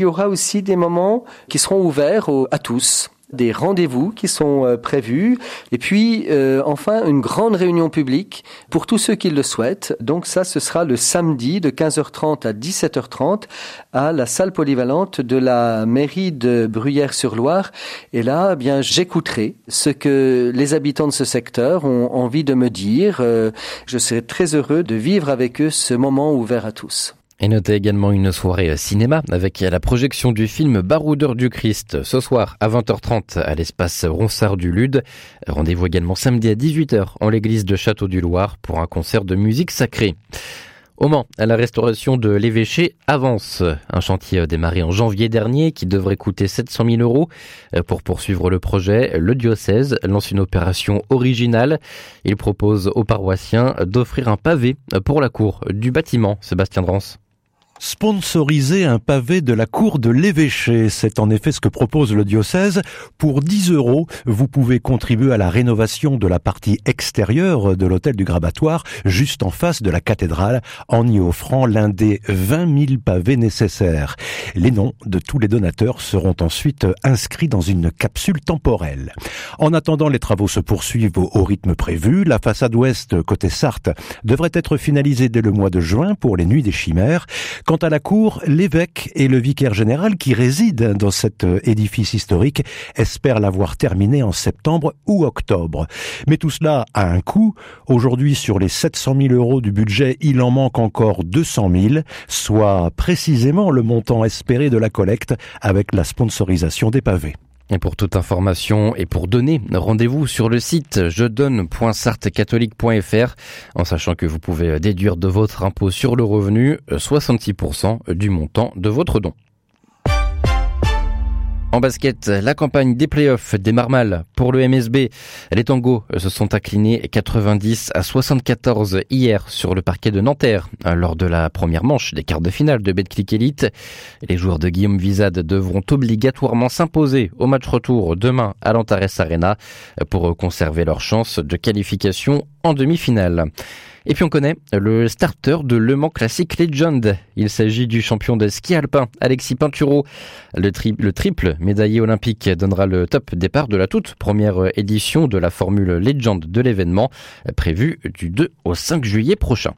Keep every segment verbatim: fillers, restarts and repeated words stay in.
Il y aura aussi des moments qui seront ouverts au, à tous. Des rendez-vous qui sont euh, prévus et puis euh, enfin une grande réunion publique pour tous ceux qui le souhaitent. Donc ça, ce sera le samedi de quinze heures trente à dix-sept heures trente à la salle polyvalente de la mairie de Bruyères-sur-Loire. Et là, eh bien, j'écouterai ce que les habitants de ce secteur ont envie de me dire. Euh, je serai très heureux de vivre avec eux ce moment ouvert à tous. Et notez également une soirée cinéma avec la projection du film Baroudeur du Christ ce soir à vingt heures trente à l'espace Ronsard du Lude. Rendez-vous également samedi à dix-huit heures en l'église de Château-du-Loir pour un concert de musique sacrée. Au Mans, la restauration de l'évêché avance. Un chantier démarré en janvier dernier qui devrait coûter sept cent mille euros. Pour poursuivre le projet, le diocèse lance une opération originale. Il propose aux paroissiens d'offrir un pavé pour la cour du bâtiment. Sébastien Drance. Sponsoriser un pavé de la cour de l'évêché, c'est en effet ce que propose le diocèse. Pour dix euros, vous pouvez contribuer à la rénovation de la partie extérieure de l'hôtel du Grabatoire, juste en face de la cathédrale, en y offrant l'un des vingt mille pavés nécessaires. Les noms de tous les donateurs seront ensuite inscrits dans une capsule temporelle. En attendant, les travaux se poursuivent au, au rythme prévu. La façade ouest, côté Sarthe, devrait être finalisée dès le mois de juin pour les Nuits des Chimères. Quant à la cour, l'évêque et le vicaire général qui résident dans cet édifice historique espèrent l'avoir terminé en septembre ou octobre. Mais tout cela a un coût. Aujourd'hui, sur les sept cent mille euros du budget, il en manque encore deux cent mille, soit précisément le montant espéré de la collecte avec la sponsorisation des pavés. Et pour toute information et pour donner, rendez-vous sur le site je donne point sarthe catholique point f r en sachant que vous pouvez déduire de votre impôt sur le revenu soixante-six pour cent du montant de votre don. En basket, la campagne des playoffs démarre mal pour le M S B. Les Tangos se sont inclinés quatre-vingt-dix à soixante-quatorze hier sur le parquet de Nanterre lors de la première manche des quarts de finale de Betclic Elite. Les joueurs de Guillaume Vizade devront obligatoirement s'imposer au match retour demain à l'Antares Arena pour conserver leur chance de qualification en demi-finale. Et puis on connaît le starter de Le Mans Classic Legend. Il s'agit du champion de ski alpin, Alexis Pinturo. Le, tri- le triple médaillé olympique donnera le top départ de la toute première édition de la Formule Legend de l'événement, prévu du deux au cinq juillet prochain.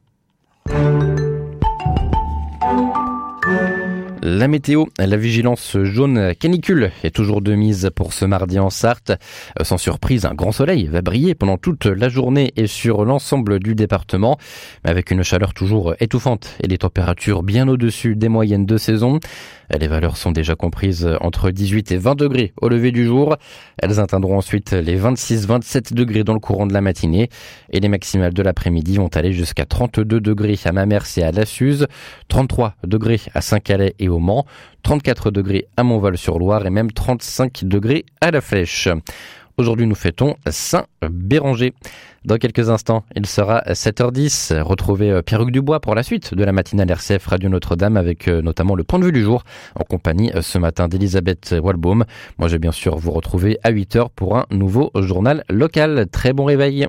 La météo, la vigilance jaune canicule est toujours de mise pour ce mardi en Sarthe. Sans surprise, un grand soleil va briller pendant toute la journée et sur l'ensemble du département, mais avec une chaleur toujours étouffante et des températures bien au-dessus des moyennes de saison. Les valeurs sont déjà comprises entre dix-huit et vingt degrés au lever du jour. Elles atteindront ensuite les vingt-six à vingt-sept degrés dans le courant de la matinée et les maximales de l'après-midi vont aller jusqu'à trente-deux degrés à Mamers et à La Suze, trente-trois degrés à Saint-Calais et au Mans, trente-quatre degrés à Montval-sur-Loire et même trente-cinq degrés à La Flèche. Aujourd'hui, nous fêtons Saint-Béranger. Dans quelques instants, il sera sept heures dix. Retrouvez Pierre-Hugues Dubois pour la suite de la matinale R C F Radio Notre-Dame avec notamment le point de vue du jour en compagnie ce matin d'Elisabeth Walbaum. Moi, je vais bien sûr vous retrouver à huit heures pour un nouveau journal local. Très bon réveil.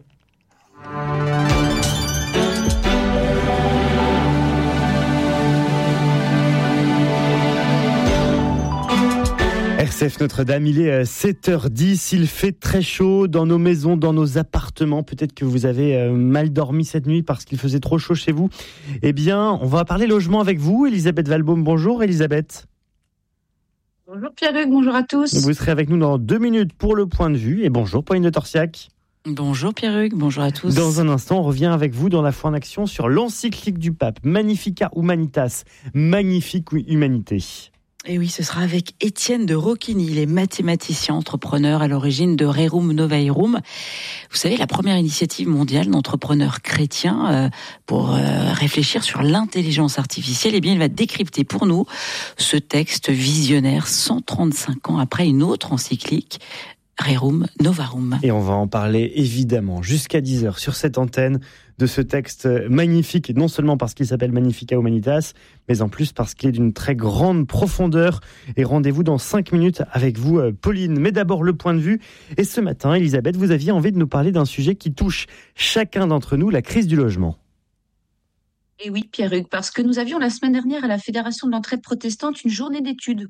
R C F Notre-Dame, il est sept heures dix, il fait très chaud dans nos maisons, dans nos appartements. Peut-être que vous avez mal dormi cette nuit parce qu'il faisait trop chaud chez vous. Eh bien, on va parler logement avec vous, Elisabeth Walbaum. Bonjour Elisabeth. Bonjour Pierre-Hugues, bonjour à tous. Vous serez avec nous dans deux minutes pour le point de vue. Et bonjour Pauline de Torsiac. Bonjour Pierre-Hugues, bonjour à tous. Dans un instant, on revient avec vous dans la foi en action sur l'encyclique du pape, Magnificat Humanitas, magnifique humanité. Et oui, ce sera avec Étienne de Rocchini, il est mathématicien, entrepreneur à l'origine de Rerum Novaerum. Vous savez, la première initiative mondiale d'entrepreneurs chrétiens euh, pour euh, réfléchir sur l'intelligence artificielle. Eh bien, il va décrypter pour nous ce texte visionnaire cent trente-cinq ans après une autre encyclique, Rerum Novarum. Et on va en parler évidemment jusqu'à dix heures sur cette antenne de ce texte magnifique, non seulement parce qu'il s'appelle Magnificat Humanitas, mais en plus parce qu'il est d'une très grande profondeur. Et rendez-vous dans cinq minutes avec vous, Pauline. Mais d'abord, le point de vue. Et ce matin, Elisabeth, vous aviez envie de nous parler d'un sujet qui touche chacun d'entre nous, la crise du logement. Et oui, Pierre-Hugues, parce que nous avions la semaine dernière à la Fédération de l'entraide protestante une journée d'études